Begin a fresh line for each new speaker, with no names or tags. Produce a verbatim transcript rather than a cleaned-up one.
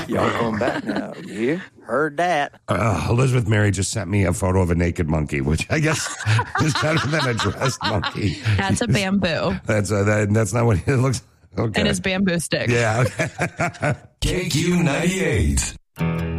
Y'all going back now. You heard that.
Uh, Elizabeth Mary just sent me a photo of a naked monkey, which I guess is better than a dressed monkey.
That's a bamboo.
That's uh, that, that's not what it looks like. Okay.
And his bamboo stick.
Yeah. Okay.
K Q ninety-eight.